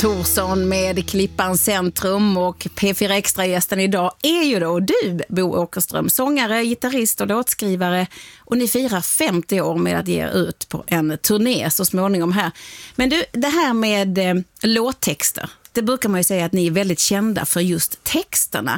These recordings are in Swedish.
Thorsson med Klippan Centrum, och P4 Extra-gästen idag är ju då du, Bo Åkerström, sångare, gitarrist och låtskrivare, och ni firar 50 år med att ge ut på en turné så småningom här. Men du, det här med låttexter, det brukar man ju säga att ni är väldigt kända för just texterna.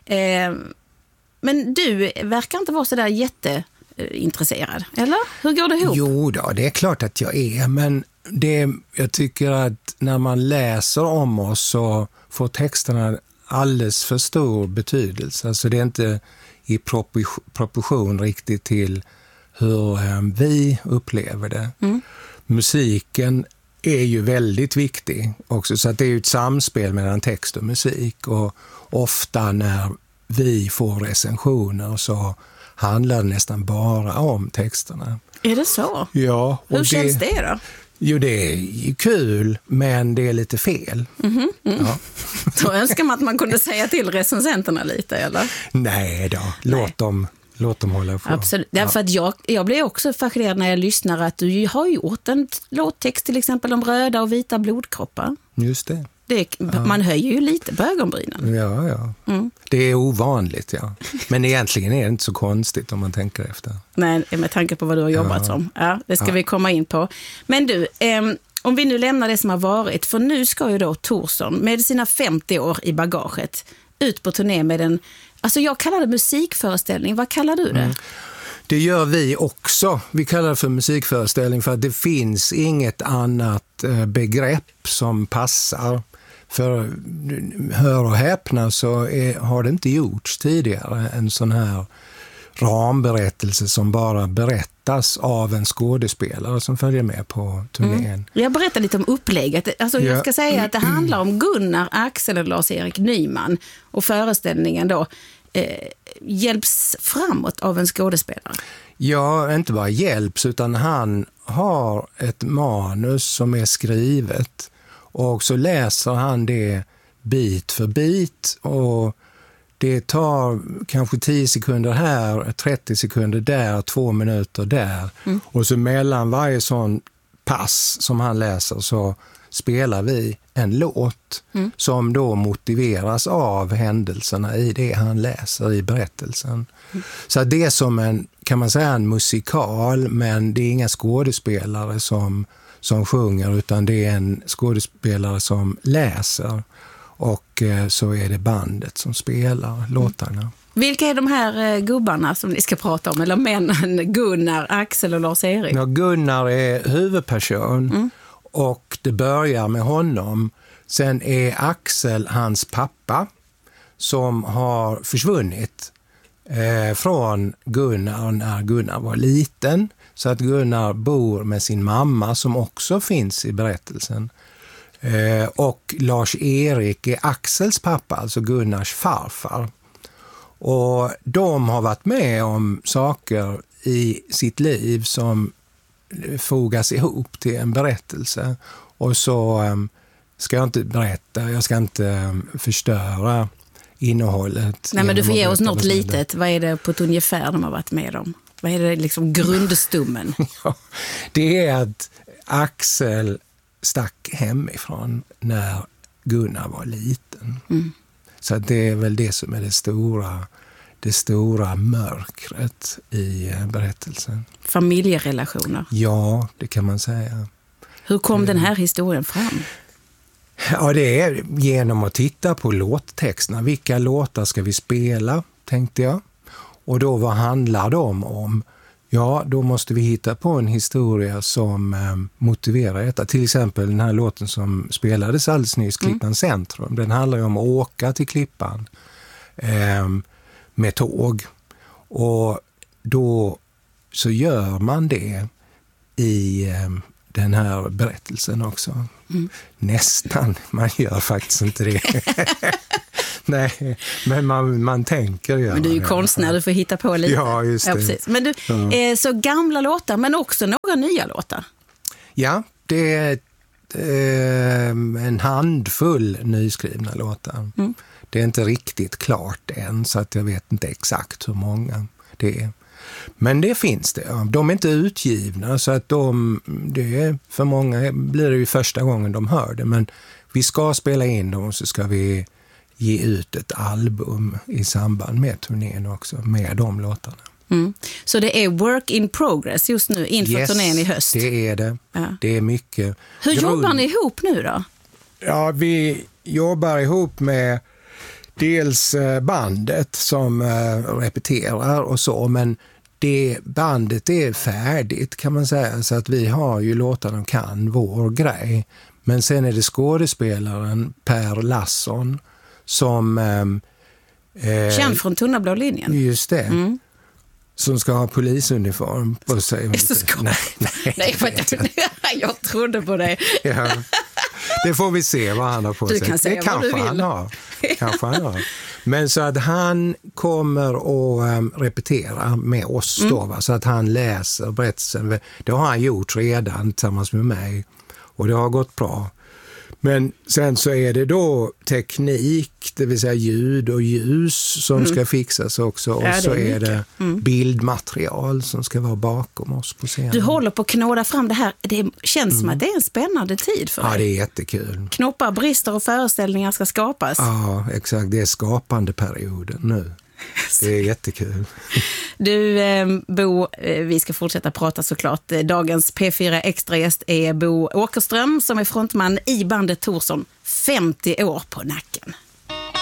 Men du verkar inte vara så där jätteintresserad, eller? Hur går det ihop? Jo då, det är klart att jag är, men jag tycker att när man läser om oss så får texterna alldeles för stor betydelse. Alltså det är inte i proportion riktigt till hur vi upplever det. Musiken är ju väldigt viktig också, så att det är ju ett samspel mellan text och musik, och ofta när vi får recensioner så handlar det nästan bara om texterna. Är det så? Ja. Hur känns det då? Jo, det är ju kul, men det är lite fel. Ja. Då önskar man att man kunde säga till recensenterna lite, eller? Nej då, låt dem hålla på. Absolut, därför att jag blir också fascinerad när jag lyssnar att du har gjort en låttext till exempel om röda och vita blodkroppar. Just det. Man höjer ju lite på ögonbrynen. Ja. Det är ovanligt, ja. Men egentligen är det inte så konstigt om man tänker efter. Nej, med tanke på vad du har jobbat som. Ja, det ska vi komma in på. Men du, om vi nu lämnar det som har varit, för nu ska ju då Thorsson med sina 50 år i bagaget ut på turné med en, alltså jag kallar det musikföreställning, vad kallar du det? Det gör vi också. Vi kallar det för musikföreställning för att det finns inget annat begrepp som passar. För hör och häpna så har det inte gjorts tidigare en sån här ramberättelse som bara berättas av en skådespelare som följer med på turnén. Jag berättar lite om upplägget. Alltså jag ska säga att det handlar om Gunnar, Axel och Lars-Erik Nyman, och föreställningen då hjälps framåt av en skådespelare. Ja, inte bara hjälps, utan han har ett manus som är skrivet, och så läser han det bit för bit, och det tar kanske 10 sekunder här, 30 sekunder där, 2 minuter där. Och så mellan varje sån pass som han läser så spelar vi en låt som då motiveras av händelserna i det han läser i berättelsen. Så det är som kan man säga, en musikal, men det är inga skådespelare som sjunger, utan det är en skådespelare som läser, och så är det bandet som spelar låtarna. Vilka är de här gubbarna som ni ska prata om, eller männen, Gunnar, Axel och Lars-Erik? Ja, Gunnar är huvudperson, och det börjar med honom. Sen är Axel hans pappa som har försvunnit från Gunnar när Gunnar var liten. Så att Gunnar bor med sin mamma som också finns i berättelsen. Och Lars-Erik är Axels pappa, alltså Gunnars farfar. Och de har varit med om saker i sitt liv som fogas ihop till en berättelse. Och så ska jag inte berätta, jag ska inte förstöra innehållet. Nej, men du får ge oss något litet. Vad är det på ett ungefär de har varit med om? Vad är det liksom grundstummen? Ja, det är att Axel stack hemifrån när Gunnar var liten. Så det är väl det som är det stora mörkret i berättelsen. Familjerelationer. Ja, det kan man säga. Hur kom den här historien fram? Ja, det är genom att titta på låttexterna. Vilka låtar ska vi spela, tänkte jag. Och då, vad handlar de om? Ja, då måste vi hitta på en historia som motiverar detta. Till exempel den här låten som spelades alldeles nyss, Klippan Centrum. Den handlar ju om att åka till Klippan med tåg. Och då så gör man det i den här berättelsen också. Nästan, man gör faktiskt inte det. Nej, men man tänker göra. Men du är ju konstnär, du får hitta på lite. Ja, just det. Ja, precis. Men du, så gamla låtar, men också några nya låtar. Ja, det är en handfull nyskrivna låtar. Det är inte riktigt klart än, så att jag vet inte exakt hur många det är. Men det finns det. De är inte utgivna, så att för många blir det ju första gången de hör det. Men vi ska spela in dem, så ska vi ge ut ett album i samband med turnén också, med de låtarna. Så det är work in progress just nu inför turnén i höst? Det är det. Ja. Det är mycket. Hur jobbar ni ihop nu då? Ja, vi jobbar ihop med dels bandet som repeterar och så, men det bandet är färdigt kan man säga, så att vi har ju låtarna och kan vår grej. Men sen är det skådespelaren Per Lasson som... känd från Tunna blå linjen. Just det. Som ska ha polisuniform på sig. Nej, jag trodde på dig. Ja. Det får vi se vad han har på sig. Kan säga det kanske han har. Kanske han har. Men så att han kommer att repetera med oss då, va? Så att han läser berättelsen. Det har han gjort redan tillsammans med mig och det har gått bra. Men sen så är det då teknik, det vill säga ljud och ljus som ska fixas också. Och så är det bildmaterial som ska vara bakom oss på scenen. Du håller på att knåda fram det här. Det känns som att det är en spännande tid för dig. Ja, det är jättekul. Knoppar, brister och föreställningar ska skapas. Ja, exakt. Det är skapande perioden nu. Det är jättekul. Du, Bo, vi ska fortsätta prata såklart. Dagens P4 Extra-gäst är Bo Åkerström som är frontman i bandet Torsson, 50 år på nacken.